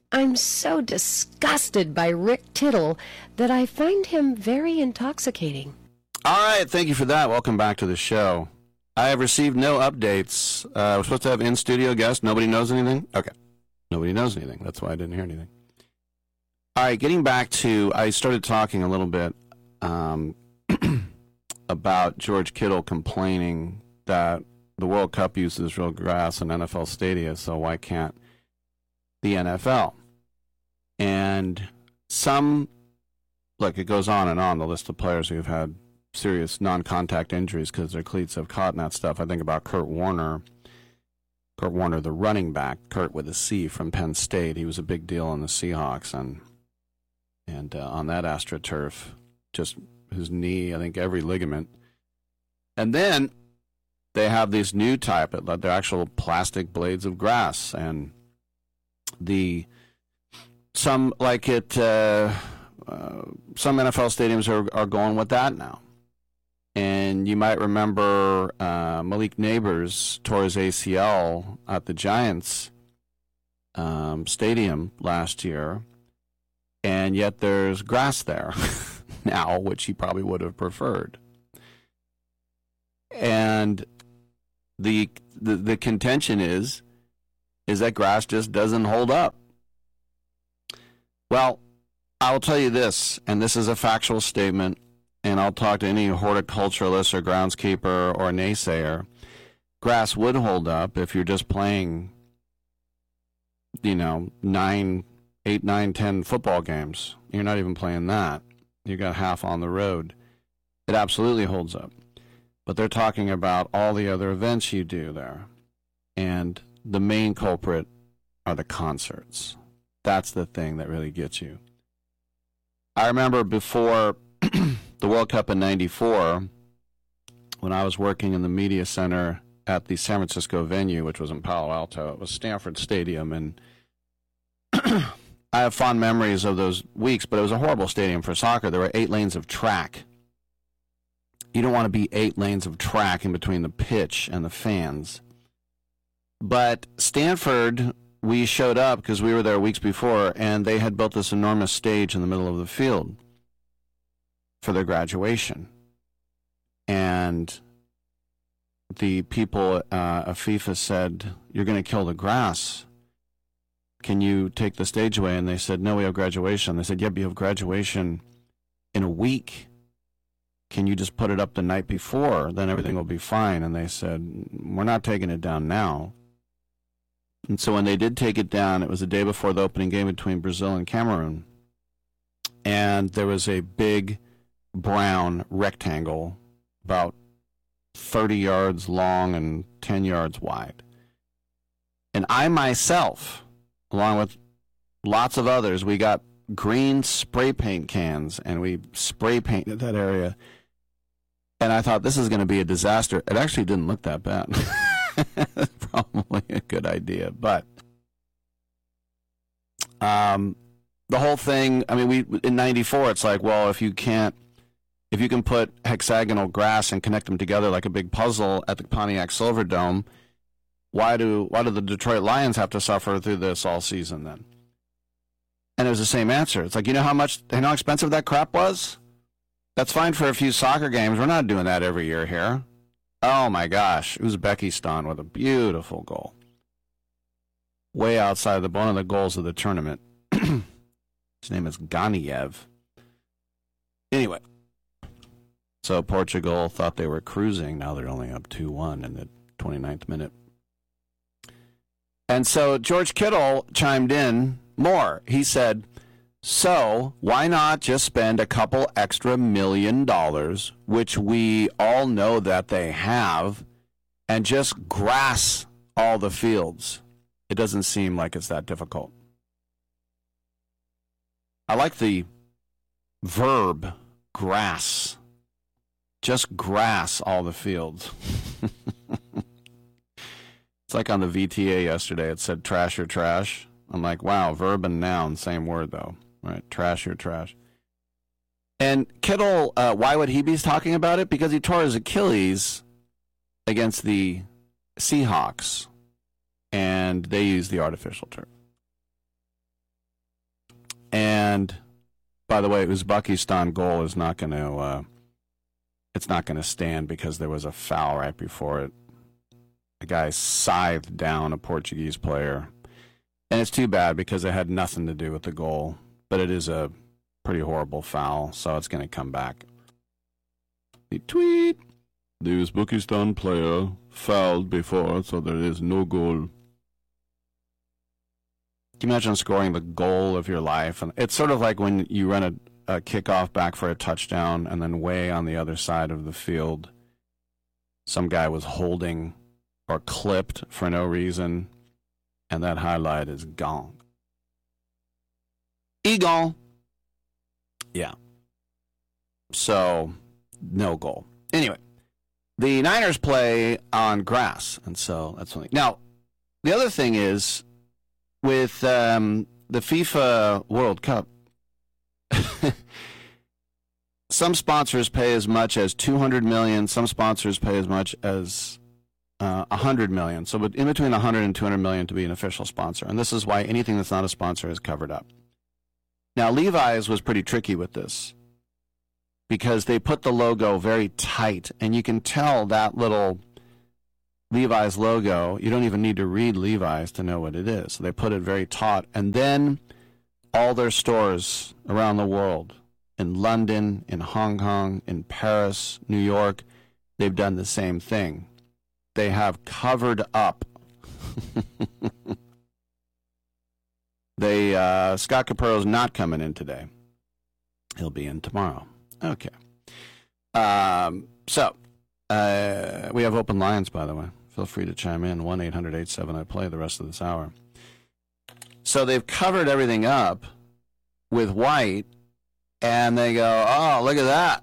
I'm so disgusted by Rick Tittle that I find him very intoxicating. All right, thank you for that. Welcome back to the show. I have received no updates. We're supposed to have in-studio guests. Nobody knows anything? Okay. Nobody knows anything. That's why I didn't hear anything. All right, getting back to, I started talking a little bit about George Kittle complaining that the World Cup uses real grass in NFL stadia, so why can't the NFL? And it goes on and on, the list of players who have had serious non-contact injuries because their cleats have caught in that stuff. I think about Kurt Warner, the running back, Kurt with a C from Penn State. He was a big deal on the Seahawks, and on that AstroTurf, just his knee, I think every ligament. And then they have these new type, they're actual plastic blades of grass, and some NFL stadiums are going with that now. And you might remember Malik Neighbors tore his ACL at the Giants stadium last year, and yet there's grass there now, which he probably would have preferred. And the contention is that grass just doesn't hold up. Well, I'll tell you this, and this is a factual statement, and I'll talk to any horticulturalist or groundskeeper or naysayer. Grass would hold up if you're just playing, 8, 9, 10 football games. You're not even playing that. You got half on the road. It absolutely holds up. But they're talking about all the other events you do there. And the main culprit are the concerts. That's the thing that really gets you. I remember before the World Cup in '94, when I was working in the media center at the San Francisco venue, which was in Palo Alto. It was Stanford Stadium, and I have fond memories of those weeks, but it was a horrible stadium for soccer. There were 8 lanes of track. You don't want to be 8 lanes of track in between the pitch and the fans. But Stanford, we showed up because we were there weeks before, and they had built this enormous stage in the middle of the field for their graduation. And the people of FIFA said, "You're going to kill the grass. Can you take the stage away?" And they said, "No, we have graduation." They said, "Yeah, but you have graduation in a week. Can you just put it up the night before? Then everything will be fine." And they said, "We're not taking it down now." And so when they did take it down, it was the day before the opening game between Brazil and Cameroon. And there was a big brown rectangle about 30 yards long and 10 yards wide. And I myself, along with lots of others, we got green spray paint cans, and we spray painted that area. And I thought, this is going to be a disaster. It actually didn't look that bad. Probably a good idea. But the whole thing, I mean, we in '94, it's like, well, if you can put hexagonal grass and connect them together like a big puzzle at the Pontiac Silverdome, why do the Detroit Lions have to suffer through this all season then? And it was the same answer. It's like, you know how expensive that crap was? That's fine for a few soccer games. We're not doing that every year here. Oh my gosh, Uzbekistan with a beautiful goal. Way outside one of the goals of the tournament. His name is Ganiev. Anyway, so Portugal thought they were cruising. Now they're only up 2-1 in the 29th minute. And so George Kittle chimed in more. He said, so why not just spend a couple extra $1 million, which we all know that they have, and just grass all the fields? It doesn't seem like it's that difficult. I like the verb grass. Just grass all the fields. It's like on the VTA yesterday. It said trash or trash. I'm like, wow, verb and noun, same word though. Right, trash or trash. And Kittle, why would he be talking about it? Because he tore his Achilles against the Seahawks, and they used the artificial turf. And by the way, Uzbekistan goal is not going to it's not going to stand because there was a foul right before it. The guy scythed down a Portuguese player. And it's too bad because it had nothing to do with the goal. But it is a pretty horrible foul, so it's going to come back. The tweet. The Uzbekistan player fouled before, so there is no goal. Can you imagine scoring the goal of your life? And it's sort of like when you run a kickoff back for a touchdown, and then way on the other side of the field, some guy was holding or clipped for no reason, and that highlight is gone. Egon. Yeah. So, no goal. Anyway, the Niners play on grass, and so that's something. Now, the other thing is, with the FIFA World Cup, some sponsors pay as much as $200 million. Some sponsors pay as much as $100 million. So in between $100 and $200 million to be an official sponsor. And this is why anything that's not a sponsor is covered up. Now, Levi's was pretty tricky with this because they put the logo very tight, and you can tell that little Levi's logo, you don't even need to read Levi's to know what it is. So they put it very taut. And then all their stores around the world, in London, in Hong Kong, in Paris, New York, they've done the same thing. They have covered up. Scott Capero's not coming in today. He'll be in tomorrow. Okay. So we have open lines, by the way. Feel free to chime in. 1-800-87-I-PLAY the rest of this hour. So they've covered everything up with white, and they go, oh, look at that.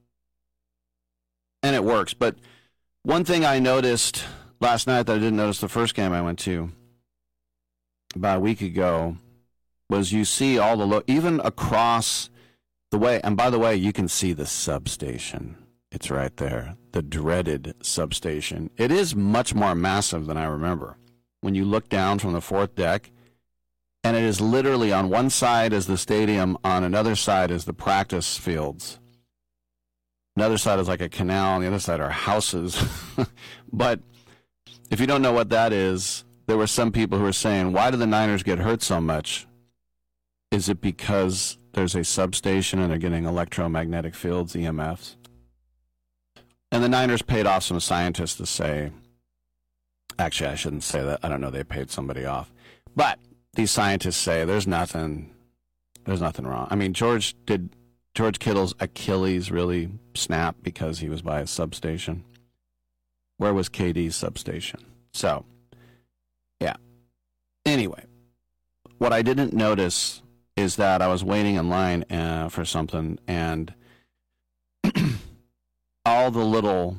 And it works. But one thing I noticed last night that I didn't notice the first game I went to about a week ago was you see all the even across the way. And by the way, you can see the substation. It's right there, the dreaded substation. It is much more massive than I remember. When you look down from the fourth deck, and it is literally on one side is the stadium, on another side is the practice fields. Another side is like a canal, on the other side are houses. But if you don't know what that is, there were some people who were saying, why do the Niners get hurt so much? Is it because there's a substation and they're getting electromagnetic fields, EMFs? And the Niners paid off some scientists to say, actually, I shouldn't say that. I don't know, they paid somebody off. But these scientists say there's nothing wrong. I mean, George Kittle's Achilles really snap because he was by a substation? Where was KD's substation? So, yeah. Anyway, what I didn't notice is that I was waiting in line for something, and all the little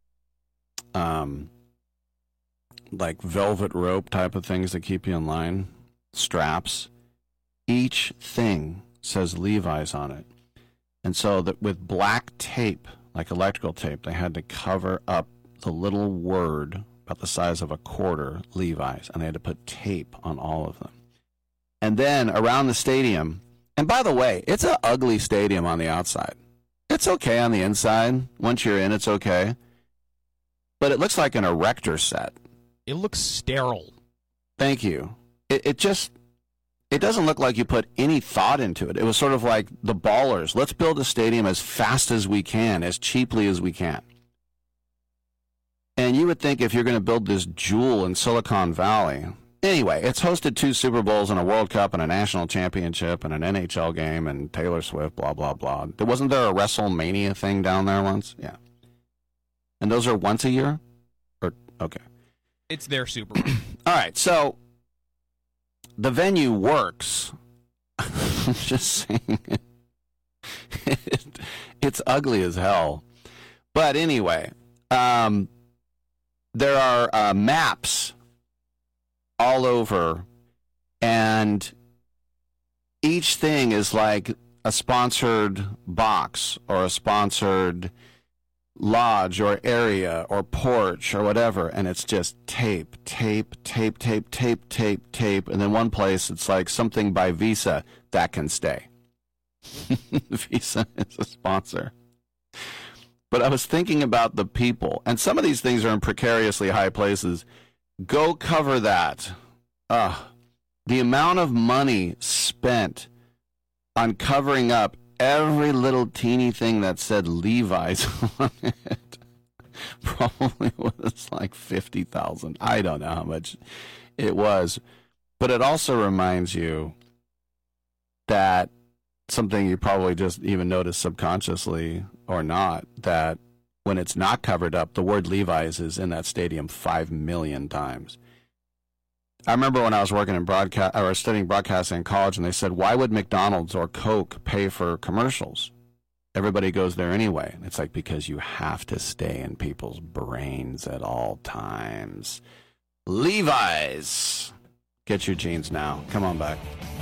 like velvet rope type of things that keep you in line, straps, each thing says Levi's on it. And so that with black tape, like electrical tape, they had to cover up the little word about the size of a quarter, Levi's, and they had to put tape on all of them. And then around the stadium, and by the way, it's an ugly stadium on the outside. It's okay on the inside. Once you're in, it's okay. But it looks like an erector set. It looks sterile. Thank you. It doesn't look like you put any thought into it. It was sort of like the Ballers. Let's build a stadium as fast as we can, as cheaply as we can. And you would think if you're going to build this jewel in Silicon Valley. Anyway, it's hosted 2 Super Bowls and a World Cup and a national championship and an NHL game and Taylor Swift, blah, blah, blah. Wasn't there a WrestleMania thing down there once? Yeah. And those are once a year? Or okay. It's their Super Bowl. All right, so the venue works. I'm just saying it's ugly as hell. But anyway, there are maps all over, and each thing is like a sponsored box or a sponsored lodge or area or porch or whatever, and it's just tape, tape, tape, tape, tape, tape, tape, and then one place it's like something by Visa that can stay. Visa is a sponsor. But I was thinking about the people, and some of these things are in precariously high places. Go cover that. The amount of money spent on covering up every little teeny thing that said Levi's on it probably was like 50,000. I don't know how much it was. But it also reminds you that something you probably just even noticed subconsciously or not, that when it's not covered up, the word Levi's is in that stadium 5 million times. I remember when I was working in broadcast or studying broadcasting in college, and they said, why would McDonald's or Coke pay for commercials? Everybody goes there anyway. And it's like, because you have to stay in people's brains at all times. Levi's. Get your jeans now. Come on back.